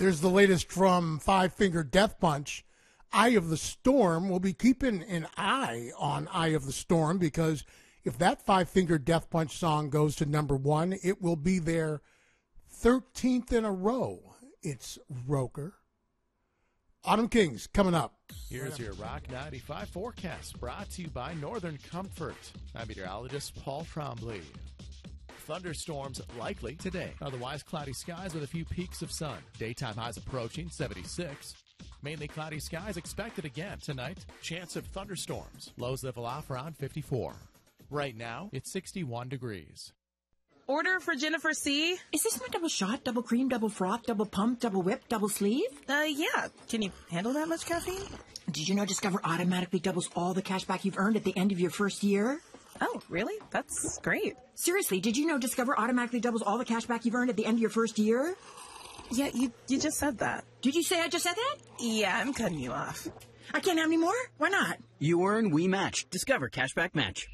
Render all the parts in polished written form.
Here's the latest from Five Finger Death Punch. Eye of the Storm. We'll be keeping an eye on Eye of the Storm because if that Five Finger Death Punch song goes to number one, it will be their 13th in a row. It's Roker. Autumn Kings coming up. Here's your Rock 95 forecast brought to you by Northern Comfort. I'm meteorologist Paul Trombley. Thunderstorms likely today. Otherwise, cloudy skies with a few peaks of sun. Daytime highs approaching 76. Mainly cloudy skies expected again tonight. Chance of thunderstorms. Lows level off around 54. Right now, it's 61 degrees. Order for Jennifer C. Is this my double shot, double cream, double froth, double pump, double whip, double sleeve? Yeah. Can you handle that much caffeine? Did you know Discover automatically doubles all the cash back you've earned at the end of your first year? Oh, really? That's great. Seriously, did you know Discover automatically doubles all the cash back you've earned at the end of your first year? Yeah, you just said that. Did you say I just said that? Yeah, I'm cutting you off. I can't have any more? Why not? You earn, we match. Discover Cashback Match.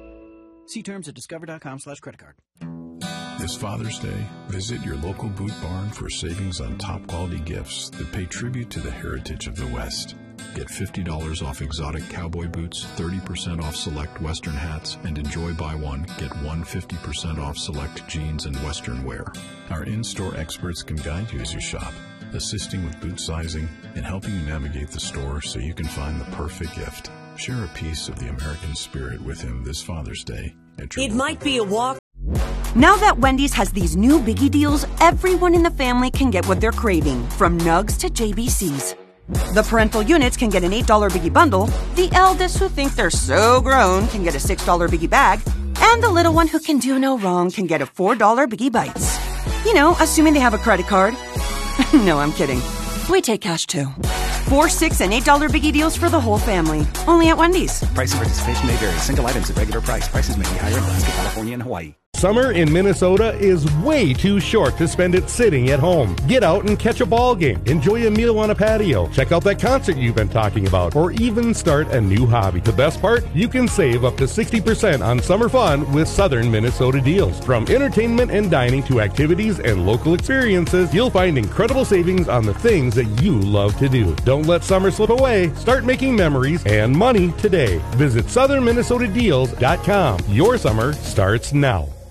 See terms at discover.com/creditcard. This Father's Day, visit your local Boot Barn for savings on top-quality gifts that pay tribute to the heritage of the West. Get $50 off exotic cowboy boots, 30% off select Western hats, and enjoy buy one, get one 50% off select jeans and Western wear. Our in-store experts can guide you as you shop, assisting with boot sizing and helping you navigate the store so you can find the perfect gift. Share a piece of the American spirit with him this Father's Day. It might be a walk. Now that Wendy's has these new biggie deals, everyone in the family can get what they're craving, from Nugs to JBCs. The parental units can get an $8 biggie bundle, the eldest who think they're so grown can get a $6 biggie bag, and the little one who can do no wrong can get a $4 biggie bites. You know, assuming they have a credit card. No, I'm kidding. We take cash too. $4, $6, and $8 biggie deals for the whole family. Only at Wendy's. Price and participation may vary. Single items at regular price. Prices may be higher in Alaska, California, and Hawaii. Summer in Minnesota is way too short to spend it sitting at home. Get out and catch a ball game, enjoy a meal on a patio, check out that concert you've been talking about, or even start a new hobby. The best part? You can save up to 60% on summer fun with Southern Minnesota deals. From entertainment and dining to activities and local experiences, you'll find incredible savings on the things that you love to do. Don't let summer slip away. Start making memories and money today. Visit southernminnesotadeals.com. Your summer starts now.